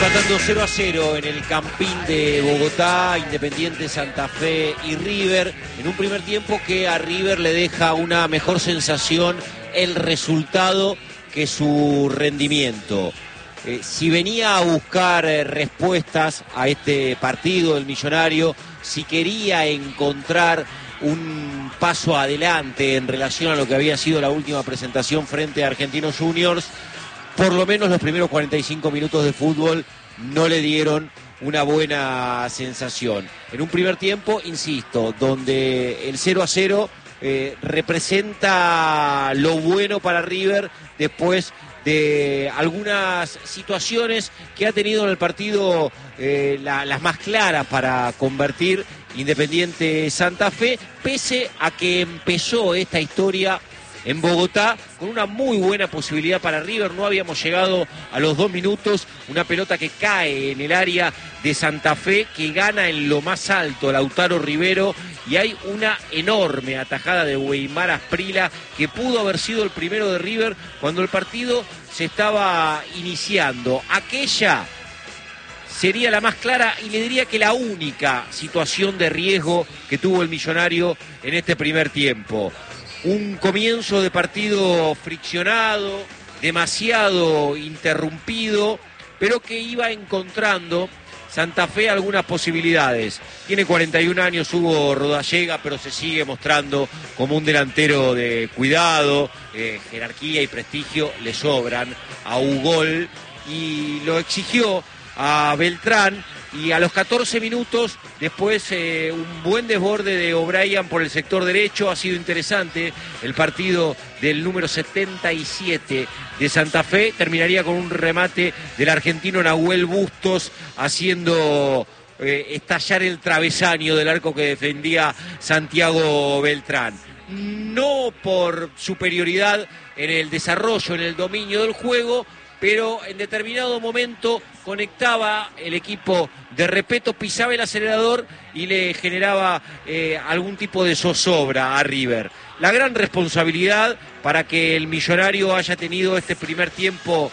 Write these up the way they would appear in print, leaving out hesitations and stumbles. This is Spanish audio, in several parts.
Empatando 0-0 en el Campín de Bogotá, Independiente, Santa Fe y River, en un primer tiempo que a River le deja una mejor sensación el resultado que su rendimiento. Si venía a buscar respuestas a este partido del Millonario, si quería encontrar un paso adelante en relación a lo que había sido la última presentación frente a Argentinos Juniors, por lo menos los primeros 45 minutos de fútbol no le dieron una buena sensación. En un primer tiempo, insisto, donde el 0-0 representa lo bueno para River después de algunas situaciones que ha tenido en el partido, las más claras para convertir Independiente Santa Fe, pese a que empezó esta historia en Bogotá con una muy buena posibilidad para River. No habíamos llegado a los 2 minutos, una pelota que cae en el área de Santa Fe, que gana en lo más alto Lautaro Rivero, y hay una enorme atajada de Weimar Asprilla que pudo haber sido el primero de River cuando el partido se estaba iniciando. Aquella sería la más clara y le diría que la única situación de riesgo que tuvo el Millonario en este primer tiempo. Un comienzo de partido friccionado, demasiado interrumpido, pero que iba encontrando Santa Fe algunas posibilidades. Tiene 41 años Hugo Rodallega, pero se sigue mostrando como un delantero de cuidado, jerarquía y prestigio le sobran a Ugol, y lo exigió a Beltrán, y a los 14 minutos, después un buen desborde de O'Brien por el sector derecho. Ha sido interesante el partido del número 77 de Santa Fe. Terminaría con un remate del argentino Nahuel Bustos haciendo estallar el travesaño del arco que defendía Santiago Beltrán. No por superioridad en el desarrollo, en el dominio del juego, pero en determinado momento conectaba el equipo de Repetto, pisaba el acelerador y le generaba algún tipo de zozobra a River. La gran responsabilidad para que el Millonario haya tenido este primer tiempo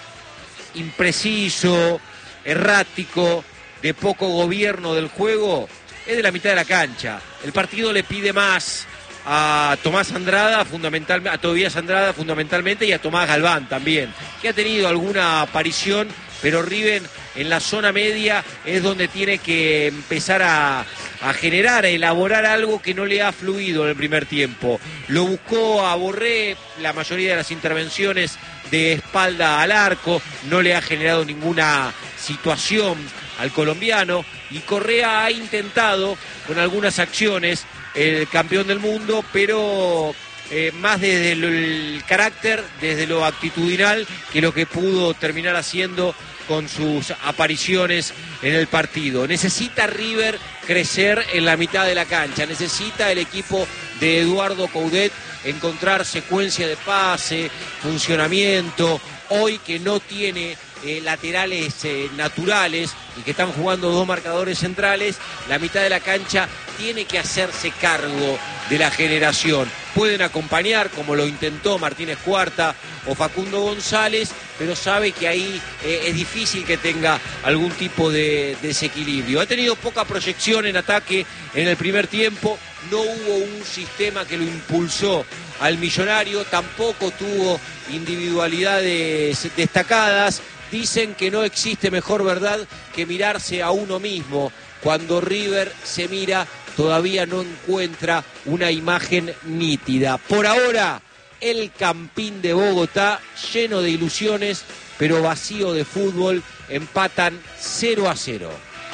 impreciso, errático, de poco gobierno del juego, es de la mitad de la cancha. El partido le pide más a Tomás Andrada, a Tobías Andrada fundamentalmente, y a Tomás Galván también, que ha tenido alguna aparición, pero River en la zona media es donde tiene que empezar a generar, a elaborar algo que no le ha fluido en el primer tiempo. Lo buscó a Borré, la mayoría de las intervenciones de espalda al arco, no le ha generado ninguna situación al colombiano, y Correa ha intentado con algunas acciones, el campeón del mundo, pero más desde el carácter, desde lo actitudinal, que lo que pudo terminar haciendo con sus apariciones en el partido. Necesita River crecer en la mitad de la cancha, necesita el equipo de Eduardo Coudet encontrar secuencia de pase, funcionamiento. Hoy que no tiene laterales naturales y que están jugando 2 marcadores centrales, la mitad de la cancha tiene que hacerse cargo de la generación. Pueden acompañar, como lo intentó Martínez Cuarta o Facundo González, pero sabe que ahí es difícil que tenga algún tipo de desequilibrio. Ha tenido poca proyección en ataque en el primer tiempo, no hubo un sistema que lo impulsó al Millonario, tampoco tuvo individualidades destacadas. Dicen que no existe mejor verdad que mirarse a uno mismo. Cuando River se mira, todavía no encuentra una imagen nítida. Por ahora, el Campín de Bogotá, lleno de ilusiones, pero vacío de fútbol, empatan 0-0.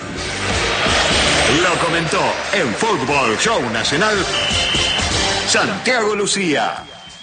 Lo comentó en Fútbol Show Nacional Santiago Lucía.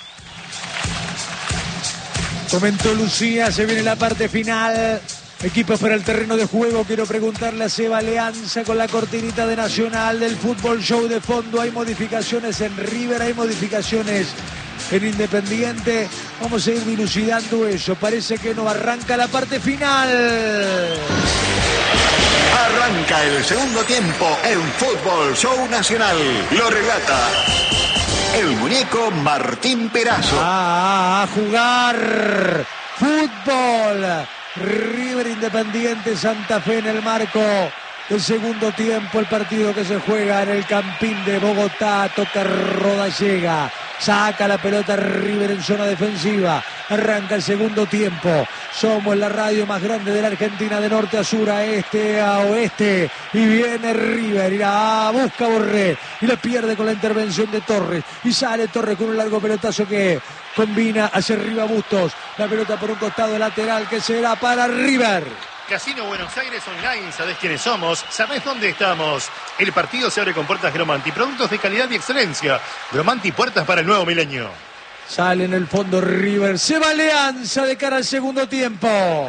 Comentó Lucía, se viene la parte final. Equipos para el terreno de juego. Quiero preguntarle a Seba Leanza con la cortinita de Nacional del Fútbol Show de fondo. Hay modificaciones en River, hay modificaciones en Independiente. Vamos a ir dilucidando eso. Parece que no arranca la parte final. Arranca el segundo tiempo en Fútbol Show Nacional. Lo relata el muñeco Martín Perazo. A jugar fútbol. River Independiente Santa Fe en el marco del segundo tiempo. El partido que se juega en el Campín de Bogotá. Toca Rodallega. Saca la pelota River en zona defensiva. Arranca el segundo tiempo. Somos la radio más grande de la Argentina, de norte a sur, a este a oeste. Y viene River. Y la busca Borré. Y la pierde con la intervención de Torres. Y sale Torres con un largo pelotazo que combina hacia arriba Bustos. La pelota por un costado lateral que será para River. Casino Buenos Aires Online, ¿sabés quiénes somos? ¿Sabés dónde estamos? El partido se abre con puertas Gromanti, productos de calidad y excelencia. Gromanti, puertas para el nuevo milenio. Sale en el fondo River, se va Alianza de cara al segundo tiempo.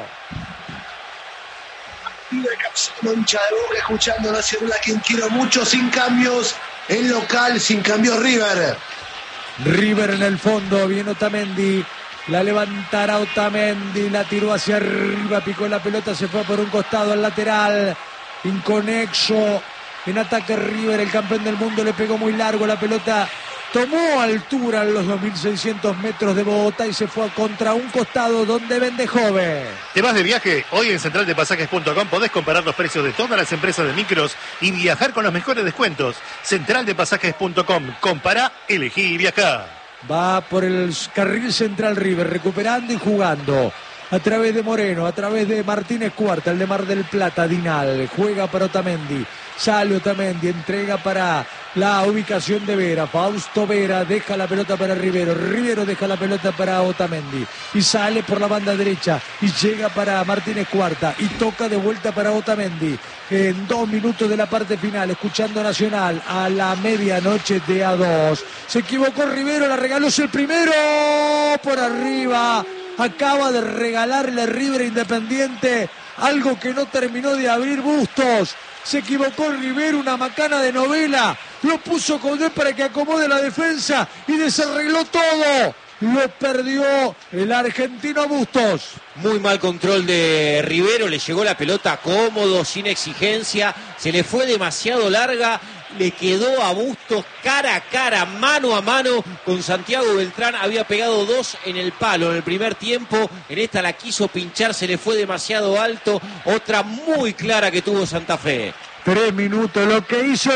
Hincha de Boca escuchando Nacional, a quien quiero mucho, sin cambios. El local, sin cambios River. River en el fondo, viene Otamendi. La levantará Otamendi, la tiró hacia arriba, picó la pelota, se fue por un costado al lateral. Inconexo en ataque River, el campeón del mundo, le pegó muy largo la pelota. Tomó altura en los 2.600 metros de Bogotá y se fue contra un costado donde vende joven. ¿Te vas de viaje? Hoy en centraldepasajes.com podés comparar los precios de todas las empresas de micros y viajar con los mejores descuentos. Centraldepasajes.com. Compará, elegí y viajá. Va por el carril central River, recuperando y jugando. A través de Moreno, a través de Martínez Cuarta, el de Mar del Plata, Dinal. Juega para Otamendi. Sale Otamendi, entrega para la ubicación de Vera. Fausto Vera deja la pelota para Rivero. Rivero deja la pelota para Otamendi. Y sale por la banda derecha. Y llega para Martínez Cuarta. Y toca de vuelta para Otamendi. En 2 minutos de la parte final, escuchando Nacional a la medianoche de A2. Se equivocó Rivero, la regaló el primero. Por arriba. Acaba de regalarle River Independiente algo que no terminó de abrir Bustos. Se equivocó Rivero, una macana de novela. Lo puso Coudet para que acomode la defensa y desarregló todo. Lo perdió el argentino Bustos. Muy mal control de Rivero, le llegó la pelota cómodo, sin exigencia, se le fue demasiado larga, le quedó a Bustos cara a cara, mano a mano con Santiago Beltrán. Había pegado 2 en el palo en el primer tiempo, en esta la quiso pinchar, se le fue demasiado alto. Otra muy clara que tuvo Santa Fe. 3 minutos, lo que hizo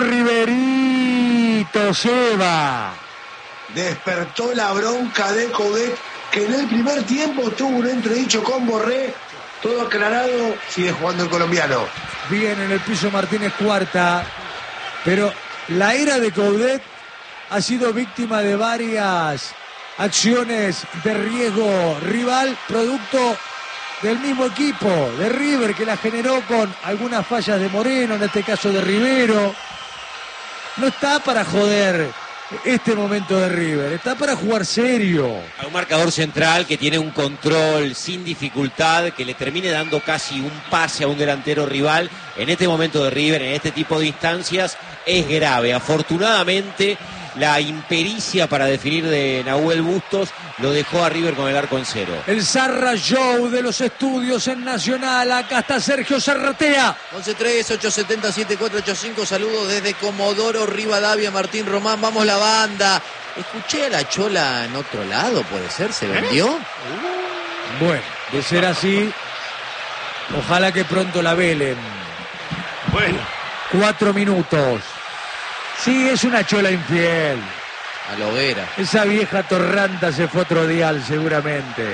Riverito, Seba. Despertó la bronca de Coudet, que en el primer tiempo tuvo un entredicho con Borré. Todo aclarado, sigue jugando el colombiano. Bien en el piso Martínez Cuarta, pero la era de Coudet ha sido víctima de varias acciones de riesgo rival, producto del mismo equipo de River, que la generó con algunas fallas de Moreno, en este caso de Rivero. No está para joder este momento de River, está para jugar serio. A un marcador central que tiene un control sin dificultad, que le termine dando casi un pase a un delantero rival. En este momento de River, en este tipo de instancias, es grave. Afortunadamente, la impericia para definir de Nahuel Bustos lo dejó a River con el arco en cero. El Zarra Show de los estudios en Nacional. Acá está Sergio Zarratea. 11-3-870-7485. Saludos desde Comodoro Rivadavia, Martín Román. Vamos la banda. Escuché a la Chola en otro lado, ¿puede ser? ¿Se vendió? Bueno, de ser así, ojalá que pronto la velen. Bueno. 4 minutos. Sí, es una Chola infiel. A la hoguera. Esa vieja torranta se fue a otro dial seguramente.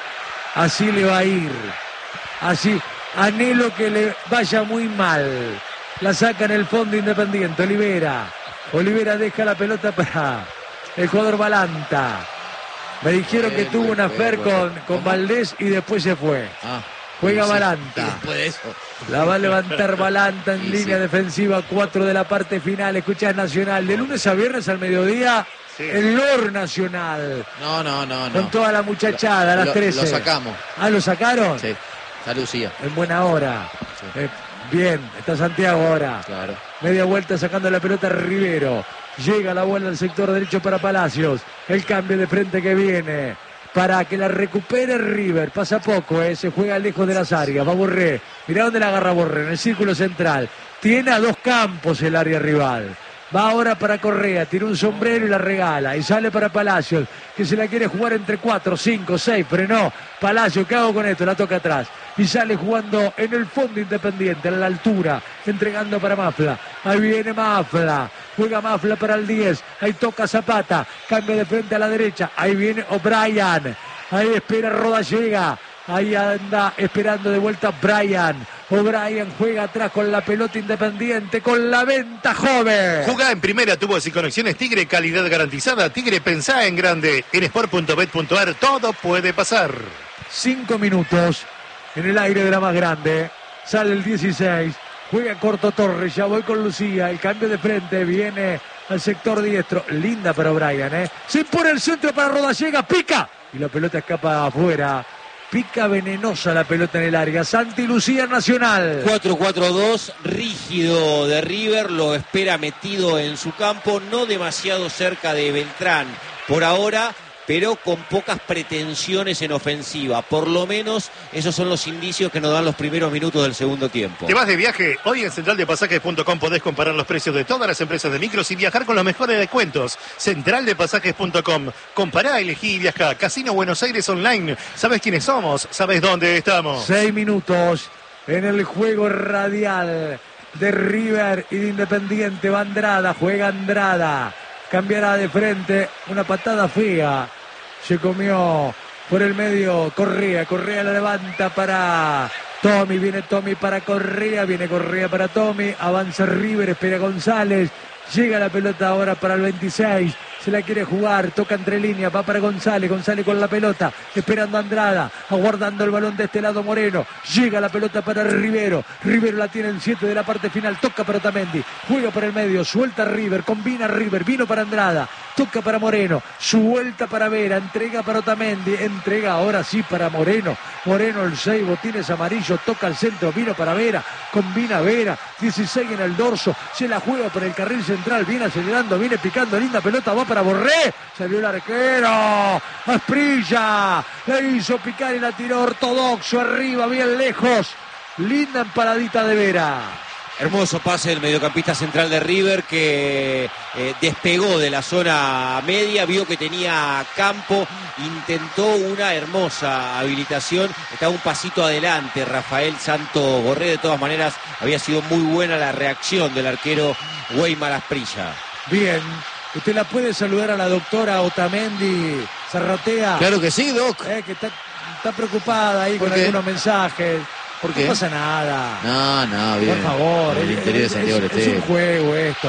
Así le va a ir. Así, anhelo que le vaya muy mal. La saca en el fondo Independiente, Olivera. Olivera deja la pelota para el jugador Balanta. Me dijeron que tuvo una affair con Valdés y después se fue. Juega Balanta. Y después de eso. La va a levantar Balanta en línea defensiva, 4 de la parte final. Escuchás Nacional, de lunes a viernes al mediodía, el LOR Nacional. No. Con toda la muchachada, a las 13. Lo sacamos. Ah, ¿lo sacaron? Sí, está Lucía. En buena hora. Sí. Bien, está Santiago ahora. Claro. Media vuelta sacando la pelota Rivero. Llega la bola al sector derecho para Palacios. El cambio de frente que viene para que la recupere River. Pasa poco, se juega lejos de las áreas. Va Borré. Mirá dónde la agarra Borré, en el círculo central. Tiene a 2 campos el área rival. Va ahora para Correa, tira un sombrero y la regala. Y sale para Palacios, que se la quiere jugar entre 4, 5, 6. Frenó. Palacios, ¿qué hago con esto? La toca atrás. Y sale jugando en el fondo Independiente, a la altura, entregando para Mafla. Ahí viene Mafla. Juega Mafla para el 10. Ahí toca Zapata. Cambio de frente a la derecha. Ahí viene O'Brien. Ahí espera Rodallega. Ahí anda esperando de vuelta Brian. O'Brien juega atrás con la pelota Independiente, con la venta joven. Jugá en primera, tubos y conexiones Tigre, calidad garantizada. Tigre, pensá en grande. En sport.bet.ar todo puede pasar. 5 minutos en el aire de la más grande. Sale el 16. Juega corto Torres. Ya voy con Lucía. El cambio de frente viene al sector diestro. Linda para O'Brien, Se pone el centro para Rodallega. Pica. Y la pelota escapa afuera. Pica venenosa la pelota en el área. Santi Lucía, Nacional. 4-4-2, rígido de River, lo espera metido en su campo, no demasiado cerca de Beltrán por ahora, pero con pocas pretensiones en ofensiva. Por lo menos esos son los indicios que nos dan los primeros minutos del segundo tiempo. ¿Te vas de viaje? Hoy en centraldepasajes.com podés comparar los precios de todas las empresas de micros y viajar con los mejores descuentos. Centraldepasajes.com. Compará, elegí y viajá. Casino Buenos Aires Online. ¿Sabés quiénes somos? ¿Sabés dónde estamos? 6 minutos en el juego radial de River y de Independiente. Va Andrada, juega Andrada. Cambiará de frente, una patada fea. Se comió por el medio Correa. Correa la levanta para Tommy. Viene Tommy para Correa. Viene Correa para Tommy. Avanza River, espera González. Llega la pelota ahora para el 26. Se la quiere jugar, toca entre líneas, va para González, González con la pelota, esperando a Andrada, aguardando el balón de este lado Moreno, llega la pelota para Rivero, Rivero la tiene en 7 de la parte final, toca para Otamendi, juega por el medio, suelta River, combina River, vino para Andrada, toca para Moreno, suelta para Vera, entrega para Otamendi, entrega ahora sí para Moreno, Moreno el 6, botines amarillos, toca al centro, vino para Vera, combina Vera, 16 en el dorso, se la juega por el carril central, viene acelerando, viene picando, linda pelota, va para Borré, salió el arquero, Asprilla, la hizo picar y la tiró ortodoxo arriba, bien lejos, linda empaladita de Vera. Hermoso pase del mediocampista central de River que despegó de la zona media, vio que tenía campo, intentó una hermosa habilitación, estaba un pasito adelante Rafael Santo Borré, de todas maneras había sido muy buena la reacción del arquero Weimar Asprilla. Bien, usted la puede saludar a la doctora Otamendi Zarratea. Claro que sí, Doc. Que está preocupada ahí con qué? algunos mensajes. ¿Por qué? No pasa nada. No, bien. Por favor. El interés de Santiago del es un Estero. juego esto.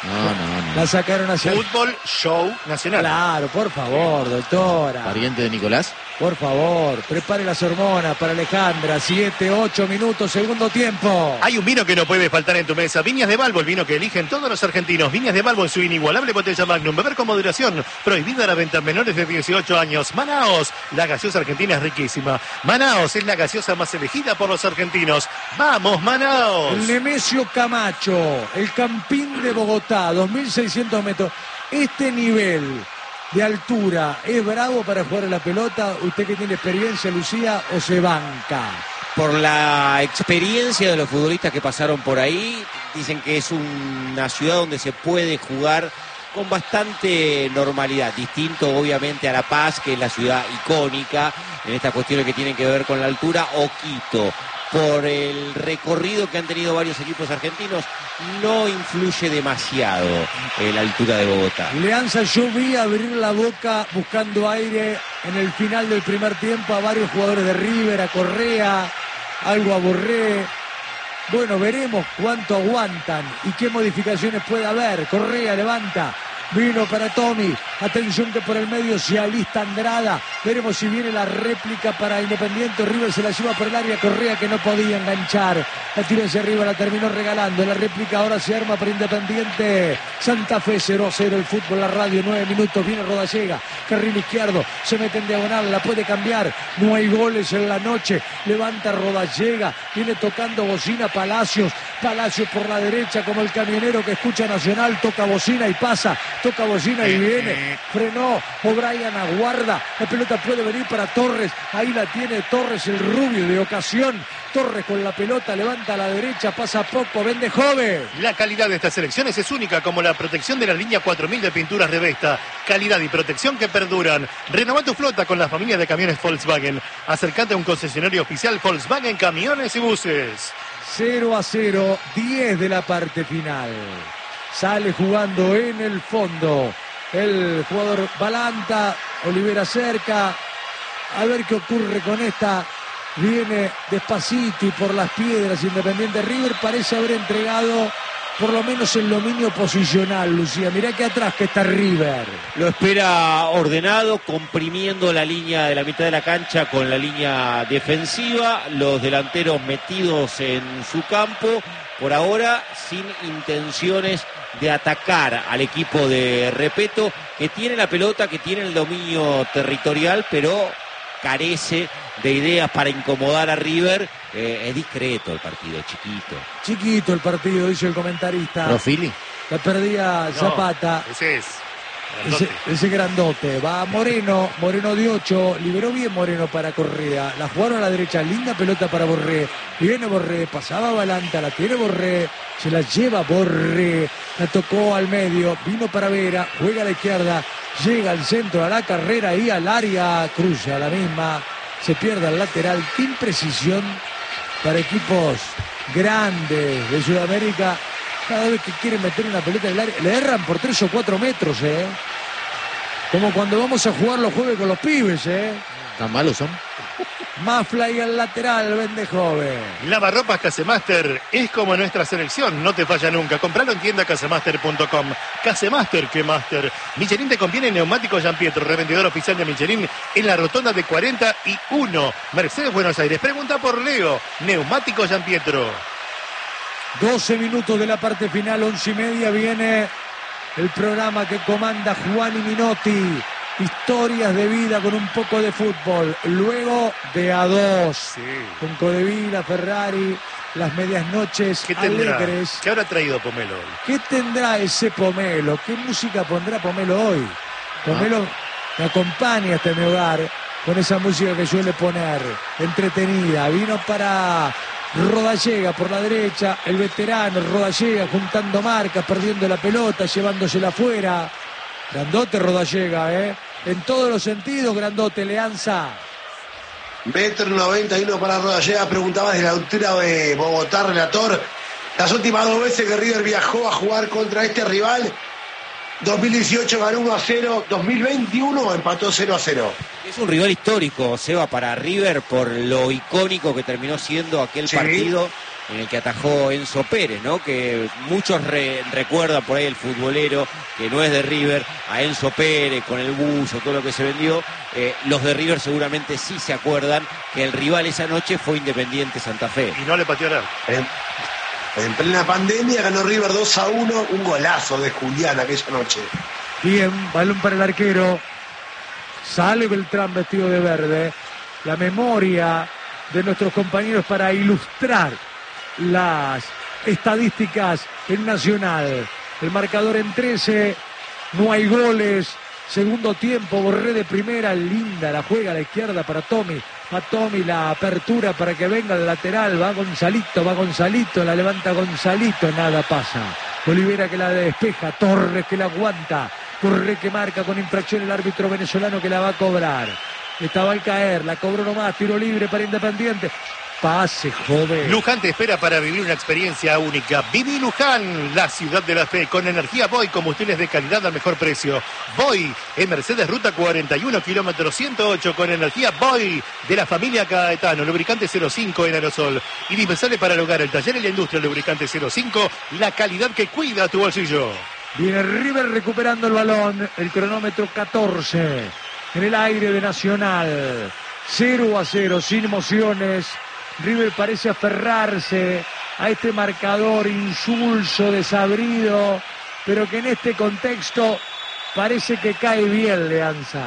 No. La sacaron hacia... Fútbol Show Nacional. Claro, por favor, doctora. Pariente de Nicolás. Por favor, prepare las hormonas para Alejandra. 7, 8 minutos, segundo tiempo. Hay un vino que no puede faltar en tu mesa. Viñas de Balbo, el vino que eligen todos los argentinos. Viñas de Balbo en su inigualable botella Magnum. Beber con moderación. Prohibida la venta en menores de 18 años. Manaos, la gaseosa argentina es riquísima. Manaos es la gaseosa más elegida por los argentinos. ¡Vamos, Manaos! El Nemesio Camacho, el Campín de Bogotá, 2.600 metros. Este nivel de altura, ¿es bravo para jugar a la pelota? ¿Usted que tiene experiencia, Lucía, o se banca? Por la experiencia de los futbolistas que pasaron por ahí, dicen que es una ciudad donde se puede jugar con bastante normalidad, distinto obviamente a La Paz, que es la ciudad icónica en estas cuestiones que tienen que ver con la altura, o Quito. Por el recorrido que han tenido varios equipos argentinos, no influye demasiado la altura de Bogotá. Leanza, yo vi abrir la boca buscando aire en el final del primer tiempo a varios jugadores de River, a Correa, algo a Borré. Bueno, veremos cuánto aguantan y qué modificaciones puede haber. Correa levanta. Vino para Tommy, atención que por el medio se alista Andrada, veremos si viene la réplica para Independiente, River se la lleva por el área, Correa que no podía enganchar, la tiró hacia arriba, la terminó regalando, la réplica ahora se arma para Independiente, Santa Fe 0-0 el fútbol, la radio, 9 minutos, viene Rodallega, carril izquierdo, se mete en diagonal, la puede cambiar, no hay goles en la noche, levanta Rodallega, viene tocando bocina Palacios por la derecha como el camionero que escucha Nacional, toca bocina y pasa, toca bocina y viene, frenó, O'Brien aguarda, la pelota puede venir para Torres, ahí la tiene Torres, el rubio de ocasión, Torres con la pelota, levanta a la derecha, pasa poco, vende joven. La calidad de estas selecciones es única, como la protección de la línea 4000 de pinturas Revesta. Calidad y protección que perduran. Renová tu flota con la familia de camiones Volkswagen. Acercate a un concesionario oficial Volkswagen Camiones y Buses. 0-0, 10 de la parte final. Sale jugando en el fondo el jugador Balanta, Olivera cerca. A ver qué ocurre con esta. Viene despacito y por las piedras Independiente. River parece haber entregado por lo menos el dominio posicional, Lucía. Mirá que atrás que está River. Lo espera ordenado, comprimiendo la línea de la mitad de la cancha con la línea defensiva. Los delanteros metidos en su campo. Por ahora sin intenciones de atacar al equipo de Repetto, que tiene la pelota, que tiene el dominio territorial, pero carece de ideas para incomodar a River. Es discreto el partido, chiquito. Chiquito el partido, dice el comentarista. Profili. La perdía Zapata. Ese es. Ese grandote. Va Moreno de 8. Liberó bien Moreno para Correa. La jugaron a la derecha. Linda pelota para Borré. Viene Borré. Pasaba Balanta. La tiene Borré. Se la lleva Borré. La tocó al medio. Vino para Vera. Juega a la izquierda. Llega al centro, a la carrera y al área. Cruza la misma. Se pierde al lateral. Qué imprecisión para equipos grandes de Sudamérica. Cada vez que quieren meter una pelota en el área, le erran por 3 o 4 metros, Como cuando vamos a jugar los jueves con los pibes, ¿Tan malos son? Mafla y al lateral, vende joven. Lavarropas Casemaster es como nuestra selección, no te falla nunca. Compralo en tienda casemaster.com. Casemaster, que master. Michelin te conviene neumático Gianpietro, revendedor oficial de Michelin en la rotonda de 41. Mercedes, Buenos Aires. Pregunta por Leo. Neumático Gianpietro. 12 minutos de la parte final, 11:30, viene el programa que comanda Juan y Minotti. Historias de vida con un poco de fútbol. Luego de A2. Sí. Con Codevila, Ferrari, las medias noches ¿Qué tendrá? alegres. ¿Qué habrá traído Pomelo hoy? ¿Qué tendrá ese Pomelo? ¿Qué música pondrá Pomelo hoy? Pomelo me acompaña hasta mi hogar con esa música que suele poner. Entretenida. Vino para Rodallega por la derecha, el veterano Rodallega juntando marcas, perdiendo la pelota, llevándosela afuera. Grandote Rodallega, en todos los sentidos, grandote Leanza. 1,91 m para Rodallega. Preguntabas de la altura de Bogotá, relator. Las últimas 2 veces que River viajó a jugar contra este rival, 2018 ganó 1-0, 2021 empató 0-0. Es un rival histórico, Seba, para River por lo icónico que terminó siendo aquel partido en el que atajó Enzo Pérez, ¿no? Que muchos recuerdan por ahí el futbolero que no es de River, a Enzo Pérez con el buzo, todo lo que se vendió. Los de River seguramente sí se acuerdan que el rival esa noche fue Independiente Santa Fe. Y no le pateó nada. En plena pandemia ganó River 2-1, un golazo de Julián aquella noche. Bien, balón para el arquero. Sale Beltrán vestido de verde. La memoria de nuestros compañeros para ilustrar las estadísticas en Nacional. El marcador en 13, no hay goles. Segundo tiempo, Borré de primera, linda la juega a la izquierda para Tommy. Va Tommy, la apertura para que venga el lateral, va Gonzalito, la levanta Gonzalito, nada pasa. Olivera que la despeja, Torres que la aguanta, Corre que marca con infracción el árbitro venezolano que la va a cobrar. Estaba al caer, la cobró nomás, tiro libre para Independiente. Pase, joven. Luján te espera para vivir una experiencia única. Viví Luján, la ciudad de la fe, con energía Boy, combustibles de calidad al mejor precio. Boy, en Mercedes Ruta 41, kilómetro 108, con energía Boy, de la familia Caetano, lubricante 05 en aerosol. Indispensable para el hogar, el taller y la industria, lubricante 05, la calidad que cuida tu bolsillo. Viene River recuperando el balón, el cronómetro 14, en el aire de Nacional. 0-0, sin emociones. River parece aferrarse a este marcador insulso, desabrido, pero que en este contexto parece que cae bien Leanza.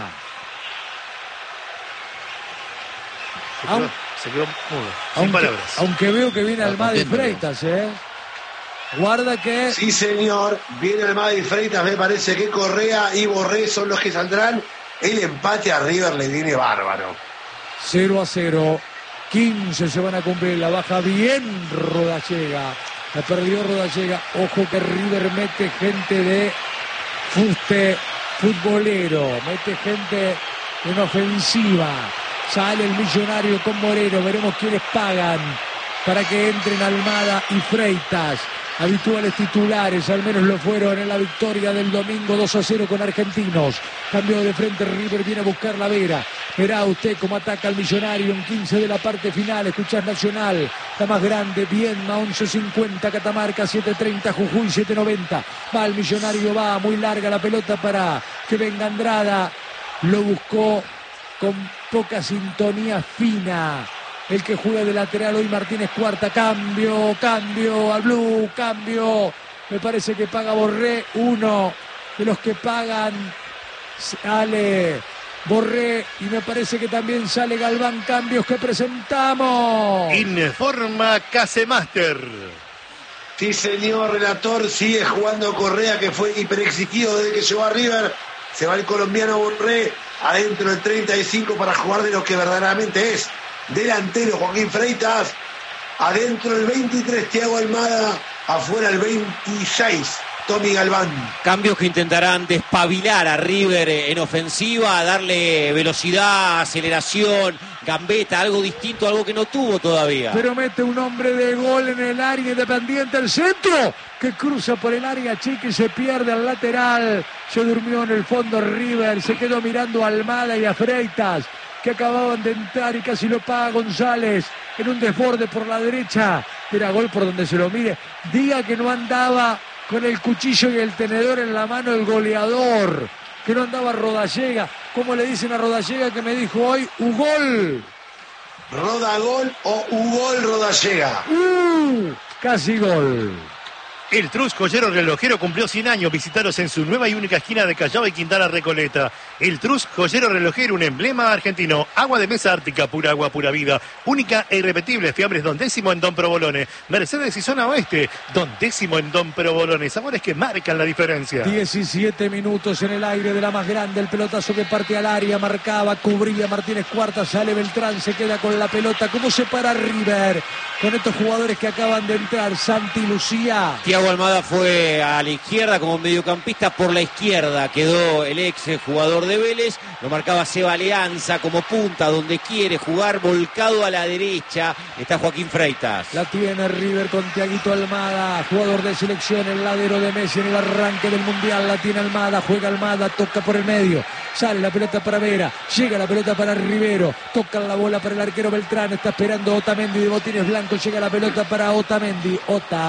Se quedó mudo, sin palabras. Aunque veo que viene Almada y Freitas, Guarda que... Sí, señor, viene Almada y Freitas, me parece que Correa y Borré son los que saldrán. El empate a River le viene bárbaro. 0-0. 15 se van a cumplir. La baja bien Rodallega. La perdió Rodallega. Ojo que River mete gente de fuste futbolero. Mete gente en ofensiva. Sale el Millonario con Moreno. Veremos quiénes pagan para que entren Almada y Freitas. Habituales titulares, al menos lo fueron en la victoria del domingo 2-0 con Argentinos. Cambio de frente, River viene a buscar la Vera. Verá usted cómo ataca al Millonario en 15 de la parte final. Escuchás Nacional, la más grande, Viedma 11.50, Catamarca 7.30, Jujuy 7.90. Va el Millonario, va muy larga la pelota para que venga Andrada. Lo buscó con poca sintonía fina. El que juega de lateral hoy, Martínez Cuarta. Cambio al Blue, cambio. Me parece que paga Borré. Uno de los que pagan sale Borré y me parece que también sale Galván. Cambios que presentamos. Informa Casemaster. Sí, señor relator, sigue jugando Correa, que fue hiperexigido desde que llegó a River. Se va el colombiano Borré adentro del 35 para jugar de lo que verdaderamente es. Delantero Joaquín Freitas, adentro el 23 Thiago Almada, afuera el 26 Tommy Galván. Cambios que intentarán despabilar a River en ofensiva, darle velocidad, aceleración, gambeta, algo distinto, algo que no tuvo todavía. Pero mete un hombre de gol en el área Independiente, el centro, que cruza por el área chica y se pierde al lateral. Se durmió en el fondo River, se quedó mirando a Almada y a Freitas, que acababan de entrar y casi lo paga González en un desborde por la derecha. Era gol por donde se lo mire. Diga que no andaba con el cuchillo y el tenedor en la mano el goleador, que no andaba Rodallega. ¿Cómo le dicen a Rodallega que me dijo hoy? Ugol. Rodagol o Ugol Rodallega. Casi gol. El Trus Joyero Relojero cumplió 100 años. Visitaros en su nueva y única esquina de Callao y Quintana Recoleta. El Trus Joyero Relojero, un emblema argentino. Agua de mesa ártica, pura agua, pura vida. Única e irrepetible. Fiambres Don Décimo en Don Provolone. Mercedes y Zona Oeste. Don Décimo en Don Provolone. Sabores que marcan la diferencia. 17 minutos en el aire de la más grande. El pelotazo que parte al área. Marcaba, cubría Martínez Cuarta. Sale Beltrán, se queda con la pelota. ¿Cómo se para River con estos jugadores que acaban de entrar? Santi, Lucía. Thiago Almada fue a la izquierda como mediocampista. Por la izquierda quedó el ex jugador de Vélez. Lo marcaba Seba Alianza como punta, donde quiere jugar, volcado a la derecha. Está Joaquín Freitas. La tiene River con Thiaguito Almada, jugador de selección, el ladero de Messi en el arranque del Mundial. La tiene Almada, juega Almada, toca por el medio. Sale la pelota para Vera, llega la pelota para Rivero. Toca la bola para el arquero Beltrán. Está esperando Otamendi de botines blancos. Llega la pelota para Otamendi. Ota.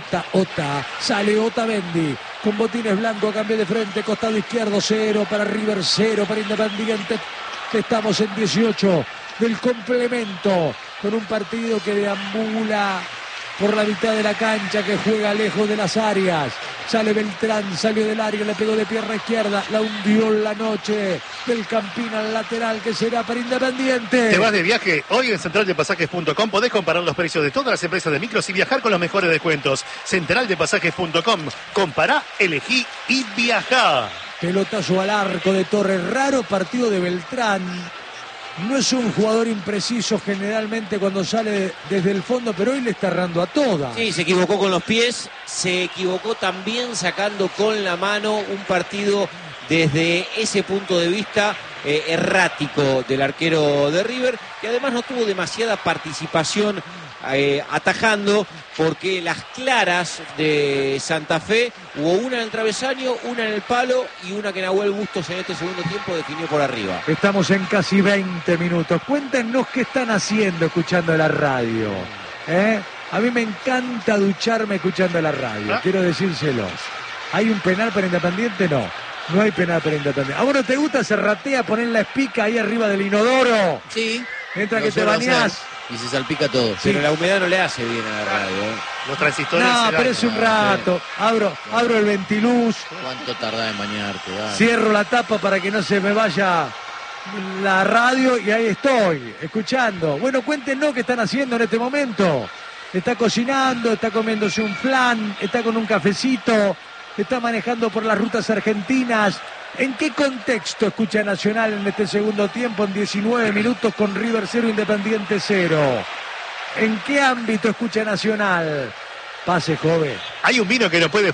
Sale Otamendi con botines blancos, cambio de frente, costado izquierdo, 0 para River, 0 para Independiente. Estamos en 18 del complemento, con un partido que deambula por la mitad de la cancha, que juega lejos de las áreas. Sale Beltrán, salió del área, le pegó de pierna izquierda, la hundió en la noche del Campín al lateral, que será para Independiente. ¿Te vas de viaje? Hoy en centraldepasajes.com podés comparar los precios de todas las empresas de micros y viajar con los mejores descuentos. Centraldepasajes.com. Compará, elegí y viajá. Pelotazo al arco de Torres, raro partido de Beltrán. No es un jugador impreciso generalmente cuando sale desde el fondo, pero hoy le está errando a todas. Sí, se equivocó con los pies, se equivocó también sacando con la mano. Un partido desde ese punto de vista errático del arquero de River, que además no tuvo demasiada participación atajando, porque las claras de Santa Fe hubo una en el travesaño, una en el palo y una que Nahuel Bustos en este segundo tiempo definió por arriba. Estamos en casi 20 minutos. Cuéntenos qué están haciendo escuchando la radio. A mí me encanta ducharme escuchando la radio, quiero decírselos. ¿Hay un penal para Independiente? No hay penal para Independiente. ¿A vos no te gusta? Se ratea, poner la espica ahí arriba del inodoro. Sí. Mientras que te bañás. Y se salpica todo. Sí. Pero la humedad no le hace bien a la radio. Los transistores. No, pero es un rato. Abro el ventiluz. ¿Cuánto tardás en bañarte? Dale. Cierro la tapa para que no se me vaya la radio y ahí estoy, escuchando. Bueno, cuéntenos qué están haciendo en este momento. Está cocinando, está comiéndose un flan, está con un cafecito, está manejando por las rutas argentinas. ¿En qué contexto escucha Nacional en este segundo tiempo en 19 minutos con River 0, Independiente 0? ¿En qué ámbito escucha Nacional? Pase, joven. Hay un vino que no puede